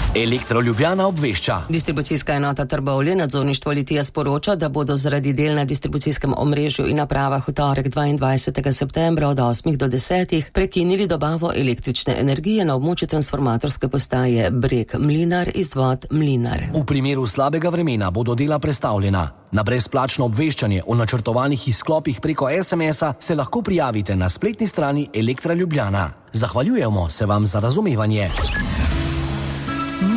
Elektro Ljubljana obvešča. Distribucijska enota Trbovlje, nadzorništvo Litija sporoča, da bodo zaradi del na distribucijskem omrežju in napravah v torek 22. septembra od 8 do 10 prekinili dobavo električne energije na območju transformatorske postaje Breg Mlinar, izvod Mlinar. V primeru slabega vremena bodo dela prestavljena. Na brezplačno obveščanje o načrtovanih izklopih preko SMS-a se lahko prijavite na spletni strani Elektra Ljubljana. Zahvaljujemo se vam za razumevanje.